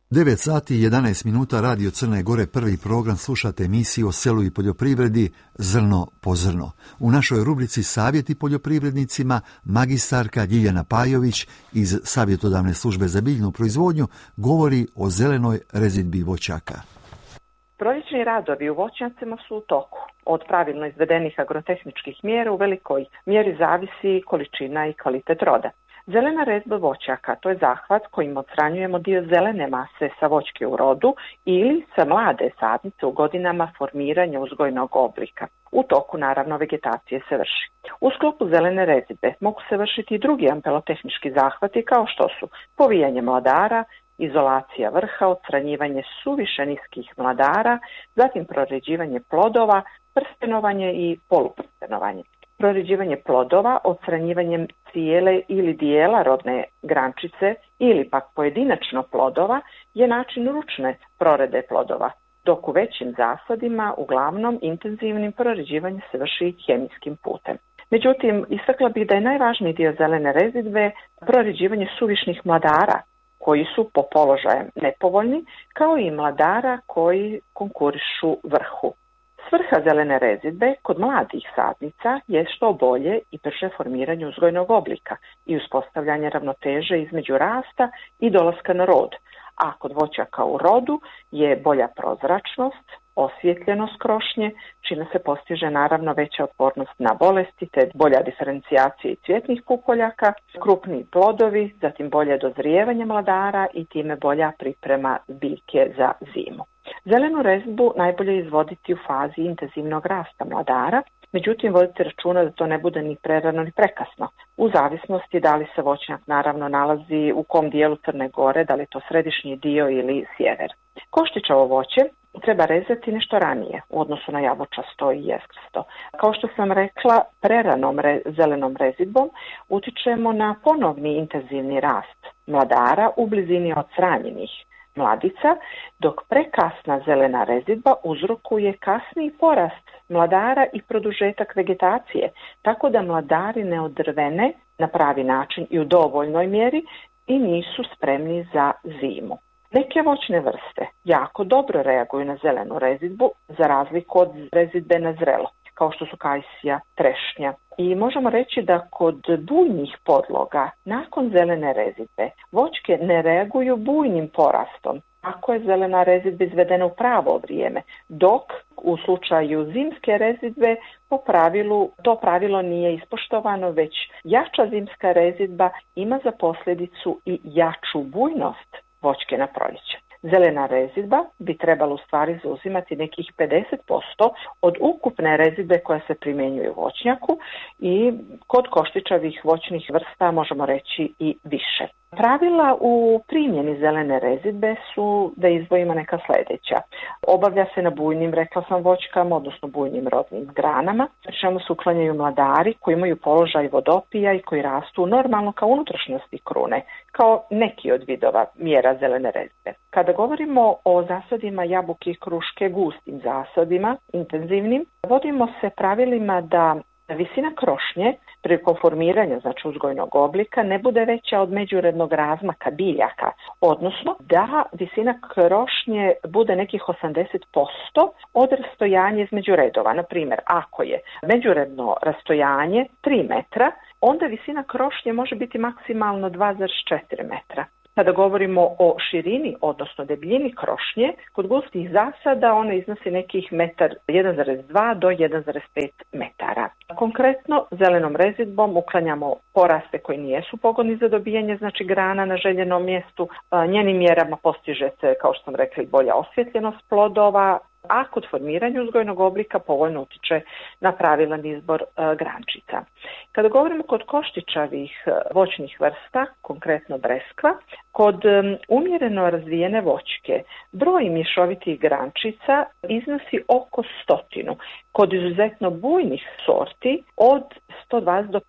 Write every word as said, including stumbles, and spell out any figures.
devet sati i jedanaest minuta Radio Crne Gore, prvi program, slušate emisiju o selu i poljoprivredi Zrno po zrno. U našoj rubrici Savjeti poljoprivrednicima magistarka Ljiljana Pajović iz Savjetodavne službe za biljnu proizvodnju govori o zelenoj rezidbi voćaka. Proljećni radovi u voćnjacima su u toku. Od pravilno izvedenih agrotehničkih mjera u velikoj mjeri zavisi količina i kvalitet roda. Zelena rezidba voćaka, to je zahvat kojim odstranjujemo dio zelene mase sa voćke u rodu ili sa mlade sadnice u godinama formiranja uzgojnog oblika. U toku, naravno, vegetacije se vrši. U sklopu zelene rezidbe mogu se vršiti i drugi ampelotehnički zahvati kao što su povijanje mladara, izolacija vrha, odstranjivanje suviše niskih mladara, zatim proređivanje plodova, prstenovanje i poluprstenovanje. Proređivanje plodova odstranjivanjem cijele ili dijela rodne grančice ili pak pojedinačno plodova je način ručne prorede plodova, dok u većim zasadima uglavnom intenzivnim proređivanje se vrši hemijskim putem. Međutim, istakla bih da je najvažniji dio zelene rezidbe proređivanje suvišnih mladara koji su po položajem nepovoljni, kao i mladara koji konkurišu vrhu. Svrha zelene rezidbe kod mladih sadnica je što bolje i brže formiranje uzgojnog oblika i uspostavljanje ravnoteže između rasta i dolaska na rod, a kod voćaka u rodu je bolja prozračnost, osvjetljenost krošnje, čime se postiže naravno veća otpornost na bolesti te bolja diferencijacija i cvjetnih pupoljaka, krupniji plodovi, zatim bolje dozrijevanje mladara i time bolja priprema biljke za zimu. Zelenu rezidbu najbolje izvoditi u fazi intenzivnog rasta mladara, međutim vodite računa da to ne bude ni prerano ni prekasno, u zavisnosti da li se voćnjak naravno nalazi u kom dijelu Crne Gore, da li je to središnji dio ili sjever. Koštićevo voće treba rezati nešto ranije u odnosu na jabučasto i jeskrsto. Kao što sam rekla, preranom re, zelenom rezidbom utičemo na ponovni intenzivni rast mladara u blizini odstranjenih mladica, dok prekasna zelena rezidba uzrokuje kasniji porast mladara i produžetak vegetacije, tako da mladari ne odrvene na pravi način i u dovoljnoj mjeri i nisu spremni za zimu. Neke voćne vrste jako dobro reaguju na zelenu rezidbu za razliku od rezidbe na zrelo, kao što su kajsija, trešnja. I možemo reći da kod bujnih podloga nakon zelene rezidbe voćke ne reaguju bujnim porastom ako je zelena rezidba izvedena u pravo vrijeme, dok u slučaju zimske rezidbe po pravilu to pravilo nije ispoštovano, već jača zimska rezidba ima za posljedicu i jaču bujnost voćke na proljeće. Zelena rezidba bi trebala u stvari zauzimati nekih pedeset posto od ukupne rezidbe koja se primjenjuje u voćnjaku i kod koštičavih voćnih vrsta možemo reći i više. Pravila u primjeni zelene rezidbe su, da izdvojimo neka sljedeća. Obavlja se na bujnim, rekla sam, voćkama, odnosno bujnim rodnim granama, pri čemu se uklanjaju mladari koji imaju položaj vodopija i koji rastu normalno kao unutrašnjosti krune, kao neki od vidova mjera zelene rezidbe. Kada govorimo o zasadima jabuke i kruške, gustim zasadima, intenzivnim, vodimo se pravilima da visina krošnje prilikom formiranja, znači uzgojnog oblika, ne bude veća od međurednog razmaka biljaka, odnosno da visina krošnje bude nekih osamdeset posto od rastojanja između redova. Na primjer, ako je međuredno rastojanje tri metra, onda visina krošnje može biti maksimalno dva zarez četiri metra. Kada govorimo o širini, odnosno debljini krošnje, kod gustih zasada ona iznosi nekih metar jedan zarez dva do jedan zarez pet metara. Konkretno, zelenom rezidbom uklanjamo poraste koji nijesu pogodni za dobijanje, znači grana na željenom mjestu. Njenim mjerama postiže se, kao što sam rekla, bolja osvjetljenost plodova, a kod formiranja uzgojnog oblika povoljno utiče na pravilan izbor e, grančica. Kada govorimo kod koštičavih e, voćnih vrsta, konkretno breskva, kod e, umjereno razvijene voćke broj mješovitih grančica iznosi oko stotinu. Kod izuzetno bujnih sorti od sto dvadeset do